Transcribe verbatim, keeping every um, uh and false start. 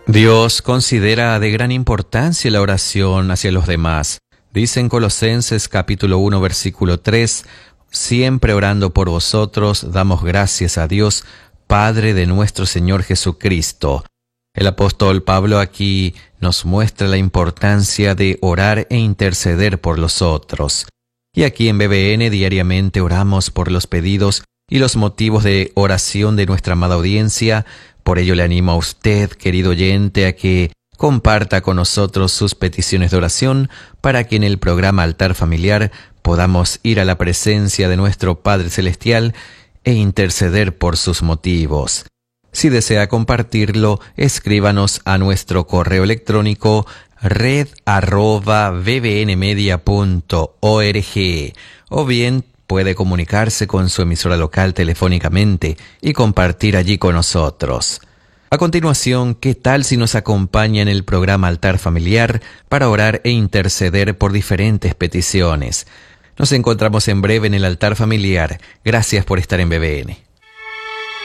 Dios considera de gran importancia la oración hacia los demás. Dice en Colosenses capítulo uno versículo tres, siempre orando por vosotros, damos gracias a Dios, Padre de nuestro Señor Jesucristo. El apóstol Pablo aquí nos muestra la importancia de orar e interceder por los otros. Y aquí en B B N diariamente oramos por los pedidos y los motivos de oración de nuestra amada audiencia. Por ello le animo a usted, querido oyente, a que comparta con nosotros sus peticiones de oración para que en el programa Altar Familiar podamos ir a la presencia de nuestro Padre Celestial e interceder por sus motivos. Si desea compartirlo, escríbanos a nuestro correo electrónico red arroba bbnmedia punto org o bien puede comunicarse con su emisora local telefónicamente y compartir allí con nosotros. A continuación, ¿qué tal si nos acompaña en el programa Altar Familiar para orar e interceder por diferentes peticiones? Nos encontramos en breve en el Altar Familiar. Gracias por estar en B B N.